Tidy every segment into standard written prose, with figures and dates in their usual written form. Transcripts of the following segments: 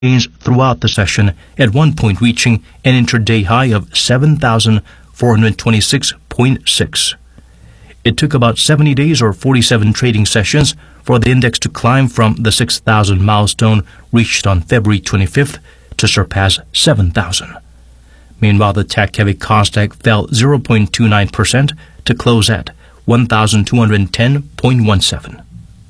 changed throughout the session, at one point reaching an intraday high of 7,426.6. It took about 70 days or 47 trading sessions for the index to climb from the 6,000 milestone reached on February 25th to surpass 7,000. Meanwhile, the tech-heavy Kosdaq fell 0.29% to close at 1,210.17.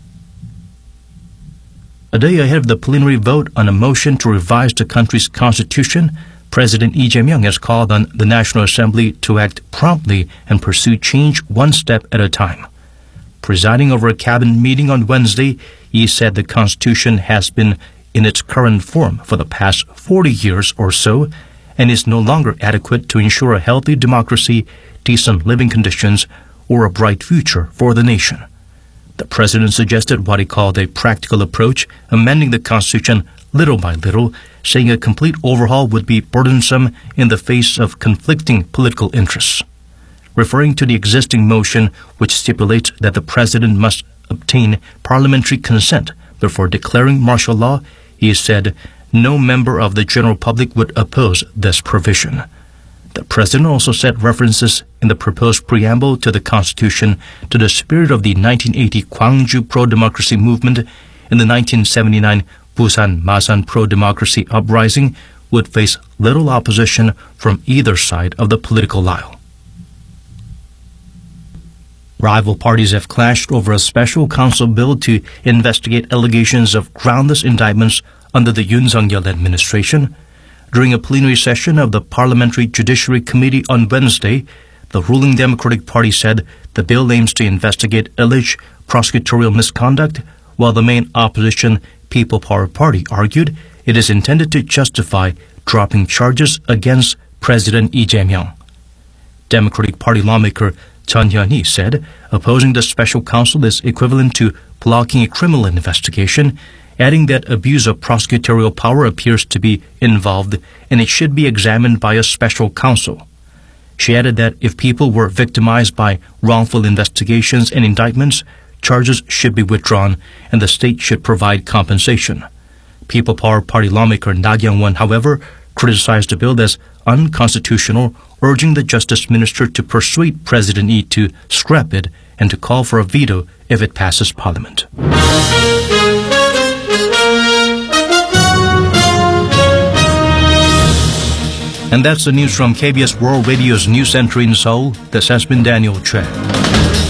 A day ahead of the plenary vote on a motion to revise the country's constitution, President Lee Jae-myung has called on the National Assembly to act promptly and pursue change one step at a time. Presiding over a cabinet meeting on Wednesday, he said the Constitution has been in its current form for the past 40 years or so and is no longer adequate to ensure a healthy democracy, decent living conditions, or a bright future for the nation. The president suggested what he called a practical approach, amending the Constitution little by little, saying a complete overhaul would be burdensome in the face of conflicting political interests. Referring to the existing motion, which stipulates that the president must obtain parliamentary consent before declaring martial law, he said no member of the general public would oppose this provision. The president also said references in the proposed preamble to the Constitution to the spirit of the 1980 Gwangju pro-democracy movement in the 1979 Busan Masan pro-democracy uprising would face little opposition from either side of the political aisle. Rival parties have clashed over a special counsel bill to investigate allegations of groundless indictments under the Yoon Suk-yeol administration. During a plenary session of the Parliamentary Judiciary Committee on Wednesday, the ruling Democratic Party said the bill aims to investigate alleged prosecutorial misconduct, while the main opposition People Power Party argued it is intended to justify dropping charges against President Lee Jae-myung. Democratic Party lawmaker Chun Hyun-hee said opposing the special counsel is equivalent to blocking a criminal investigation, adding that abuse of prosecutorial power appears to be involved and it should be examined by a special counsel. She added that if people were victimized by wrongful investigations and indictments, charges should be withdrawn and the state should provide compensation. People Power Party lawmaker Na Kyung-won, however, criticized the bill as unconstitutional, urging the Justice Minister to persuade President Lee to scrap it and to call for a veto if it passes Parliament. And that's the news from KBS World Radio's News Center in Seoul. This has been Daniel Choi.